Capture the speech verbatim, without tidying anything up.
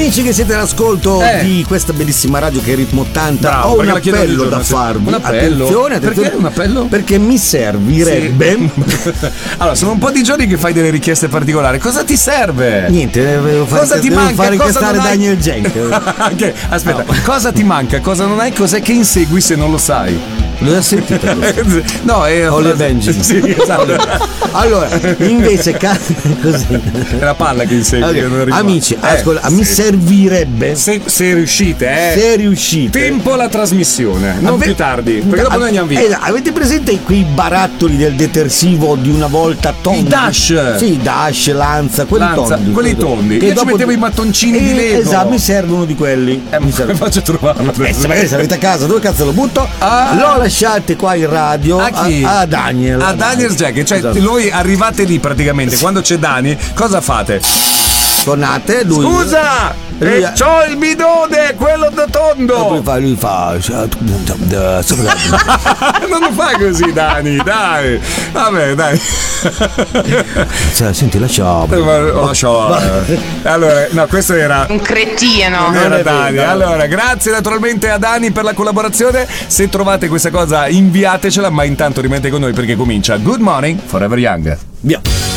Amici che siete all'ascolto Eh. di questa bellissima radio che è Ritmo ottanta, Bravo, ho un perché la chiedo ogni appello giorno, da sì. farvi. Un appello? Attenzione, attenzione. Perché un appello? Perché mi servirebbe. Sì. Allora, sono un po' di giorni che fai delle richieste particolari. Cosa ti serve? Niente, devo fare, Cosa ti devo manca? fare Cosa incastrare non hai? Daniel Jenkins. Anche, aspetta, cosa ti manca? Cosa non hai? Cos'è che insegui se non lo sai? Lo hai sentito? No, è Ole Benji. Sì, esatto. Allora, invece ca- così. È la palla che insegui. Ok, che non arriva. amici, Eh, ascolta, mi sì. servirebbe Se, se riuscite, eh. se riuscite. Tempo alla trasmissione, non Ave- più tardi, perché dopo noi andiamo via. Eh, avete presente quei barattoli del detersivo di una volta tondi? I Dash. Sì, Dash, Lanza, quelli Lanza, tondi. quelli tondi. Che Io ci dopo- mettevo i mattoncini di Eh, Lego. Esatto, mi servono di quelli. Eh, mi ma come servono. faccio a trovarlo? Eh, se magari se avete a casa, dove cazzo lo butto? Ah. Lo lasciate qua in radio A chi? a, a Daniel. A Daniel Jack, cioè Esatto. voi arrivate lì praticamente quando c'è Dani, cosa fate? Suonate, lui. Scusa! Lui- E c'ho il bidone, quello da Dopo lui tondo! fa, lui fa Non lo fai così, Dani, dai! Vabbè, dai. Senti, lascia. Eh, ma- oh, lascia- Allora, no, questo era. Un cretino. Non era Non è Dani. vero. Allora, grazie naturalmente a Dani per la collaborazione. Se trovate questa cosa, inviatecela, ma intanto rimanete con noi perché comincia Good Morning Forever Young. Via.